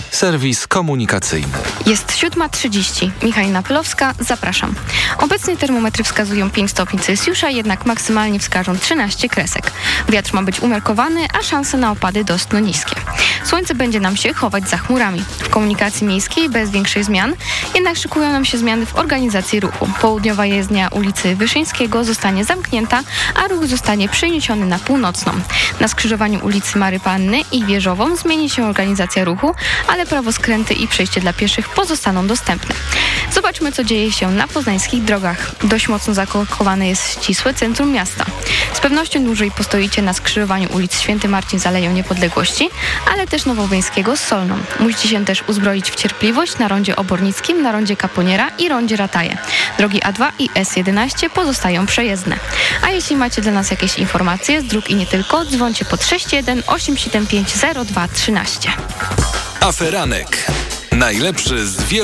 serwis komunikacyjny. Jest 7:30. Michalina Pylowska, zapraszam. Obecnie termometry wskazują 5 stopni Celsjusza, jednak maksymalnie wskażą 13 kresek. Wiatr ma być umiarkowany, a szanse na opady dość niskie. Słońce będzie nam się chować za chmurami. W komunikacji miejskiej bez większych zmian, jednak szykują nam się zmiany w organizacji ruchu. Południowa jezdnia ulicy Wyszyńskiego zostanie zamknięta, a ruch zostanie przeniesiony na północną. Na skrzyżowaniu ulicy Mary Panny i Wieżową zmieni się organizacja ruchu, ale prawoskręty i przejście dla pieszych pozostaną dostępne. Zobaczmy, co dzieje się na poznańskich drogach. Dość mocno zakorkowane jest ścisłe centrum miasta. Z pewnością dłużej postoicie na skrzyżowaniu ulic Święty Marcin z Aleją Niepodległości, ale też Nowowiejskiego z Solną. Musicie się też uzbroić w cierpliwość na rondzie Obornickim, na rondzie Kaponiera i rondzie Rataje. Drogi A2 i S11 pozostają przejezdne. A jeśli macie dla nas jakieś informacje z dróg i nie tylko, dzwońcie pod 61 875 02 13. Aferanek. Najlepszy z wielu